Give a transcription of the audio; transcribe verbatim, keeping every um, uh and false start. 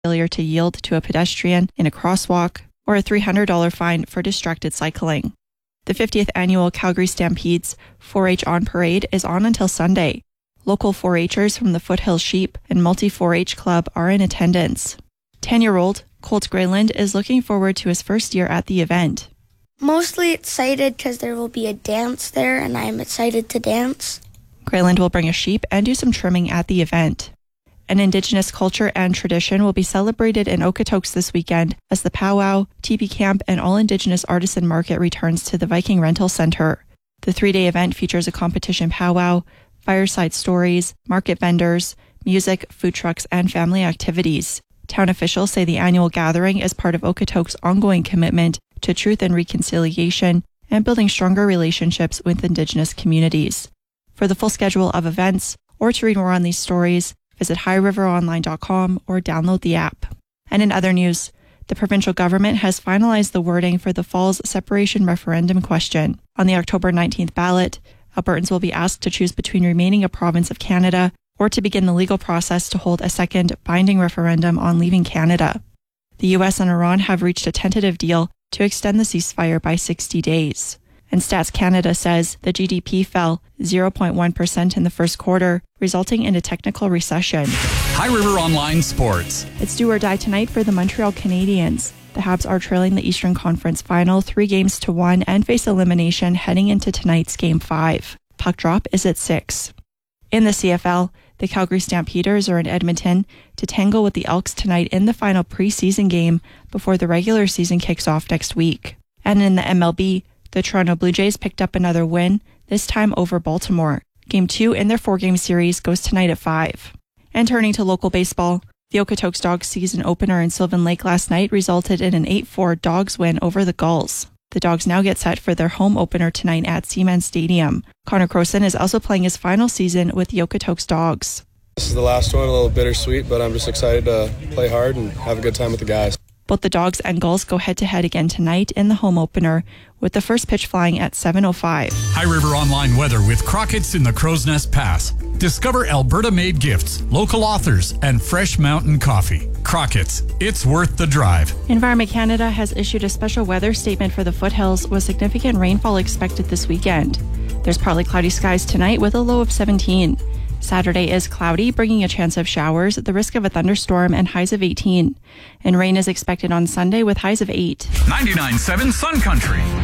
failure to yield to a pedestrian in a crosswalk, or a three hundred dollars fine for distracted cycling. The fiftieth annual Calgary Stampedes four H On Parade is on until Sunday. Local four H'ers from the Foothills Sheep and Multi four H Club are in attendance. ten-year-old Colt Grayland is looking forward to his first year at the event. Mostly excited because there will be a dance there and I'm excited to dance. Grayland will bring a sheep and do some trimming at the event. An Indigenous culture and tradition will be celebrated in Okotoks this weekend as the powwow, teepee camp, and all Indigenous artisan market returns to the Viking Rental Center. The three-day event features a competition powwow, fireside stories, market vendors, music, food trucks, and family activities. Town officials say the annual gathering is part of Okotoks' ongoing commitment to truth and reconciliation and building stronger relationships with Indigenous communities. For the full schedule of events, or to read more on these stories, visit high river online dot com or download the app. And in other news, the provincial government has finalized the wording for the fall's separation referendum question. On the October nineteenth ballot, Albertans will be asked to choose between remaining a province of Canada or to begin the legal process to hold a second binding referendum on leaving Canada. The U S and Iran have reached a tentative deal to extend the ceasefire by sixty days. And Stats Canada says the G D P fell zero point one percent in the first quarter, resulting in a technical recession. High River Online Sports. It's do or die tonight for the Montreal Canadiens. The Habs are trailing the Eastern Conference Final three games to one and face elimination heading into tonight's Game five. Puck drop is at six. In the C F L, the Calgary Stampeders are in Edmonton to tangle with the Elks tonight in the final preseason game before the regular season kicks off next week. And in the M L B, the Toronto Blue Jays picked up another win, this time over Baltimore. Game two in their four-game series goes tonight at five. And turning to local baseball, the Okotoks Dogs season opener in Sylvan Lake last night resulted in an eight four Dogs win over the Gulls. The Dogs now get set for their home opener tonight at Seaman Stadium. Connor Croson is also playing his final season with the Okotoks Dogs. This is the last one, a little bittersweet, but I'm just excited to play hard and have a good time with the guys. Both the Dogs and Gulls go head-to-head again tonight in the home opener, with the first pitch flying at seven oh five. High River Online weather with Crockett's in the Crow's Nest Pass. Discover Alberta-made gifts, local authors, and fresh mountain coffee. Crockett's, it's worth the drive. Environment Canada has issued a special weather statement for the foothills with significant rainfall expected this weekend. There's partly cloudy skies tonight with a low of seventeen. Saturday is cloudy, bringing a chance of showers, the risk of a thunderstorm, and highs of eighteen. And rain is expected on Sunday with highs of eight. ninety-nine point seven Sun Country.